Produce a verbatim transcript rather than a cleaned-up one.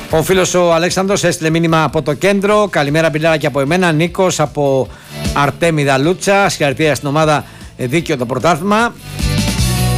Ο φίλος ο Αλέξανδρος έστειλε μήνυμα από το κέντρο. Καλημέρα, Μπιλάρα, και από εμένα. Νίκος από Αρτέμιδα Λούτσα. Συγχαρητήρια στην ομάδα, δίκαιο το πρωτάθλημα.